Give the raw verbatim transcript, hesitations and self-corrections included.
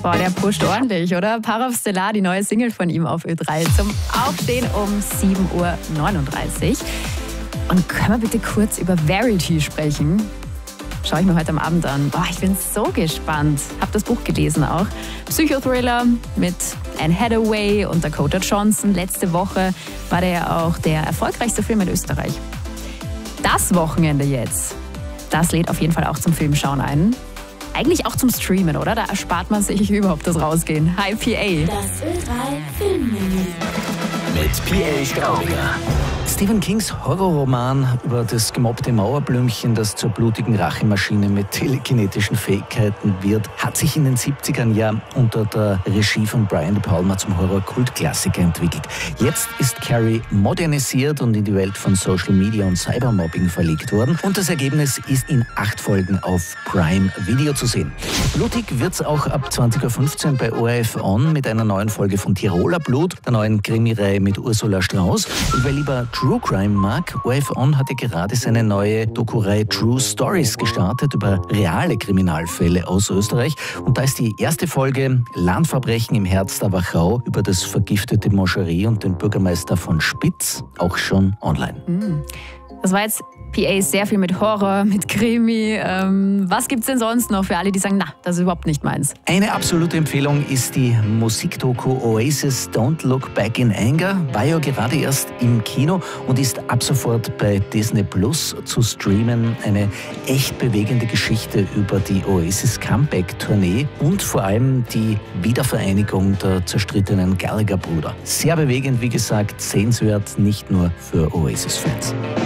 Boah, der pusht ordentlich, oder? Parov Stellar, die neue Single von ihm auf Ö drei zum Aufstehen um sieben Uhr neununddreißig. Und können wir bitte kurz über Verity sprechen? Schaue ich mir heute am Abend an. Boah, ich bin so gespannt. Hab das Buch gelesen auch. Psychothriller mit Anne Hathaway und Dakota Johnson. Letzte Woche war der ja auch der erfolgreichste Film in Österreich. Das Wochenende jetzt, das lädt auf jeden Fall auch zum Filmschauen ein. Eigentlich auch zum Streamen, oder? Da erspart man sich überhaupt das Rausgehen. Hi P A. Das Ö drei Filmmenü. Mit P A Straubinger. Stephen Kings Horrorroman über das gemobbte Mauerblümchen, das zur blutigen Rachemaschine mit telekinetischen Fähigkeiten wird, hat sich in den siebzigern ja unter der Regie von Brian De Palma zum Horror-Kultklassiker entwickelt. Jetzt ist Carrie modernisiert und in die Welt von Social Media und Cybermobbing verlegt worden. Und das Ergebnis ist in acht Folgen auf Prime Video zu sehen. Blutig wird's auch ab zwanzig Uhr fünfzehn bei O R F On mit einer neuen Folge von Tiroler Blut, der neuen Krimireihe mit Ursula Strauß. Und wer lieber True Crime mag, O R F On hatte gerade seine neue Doku-Reihe True Stories gestartet über reale Kriminalfälle aus Österreich. Und da ist die erste Folge Landverbrechen im Herz der Wachau über das vergiftete Moscherie und den Bürgermeister von Spitz auch schon online. Das war jetzt P A sehr viel mit Horror, mit Krimi. Ähm, was gibt's denn sonst noch für alle, die sagen, na, das ist überhaupt nicht meins? Eine absolute Empfehlung ist die Musikdoku Oasis Don't Look Back in Anger. War ja gerade erst im Kino und ist ab sofort bei Disney Plus zu streamen. Eine echt bewegende Geschichte über die Oasis Comeback-Tournee und vor allem die Wiedervereinigung der zerstrittenen Gallagher-Brüder. Sehr bewegend, wie gesagt, sehenswert, nicht nur für Oasis-Fans.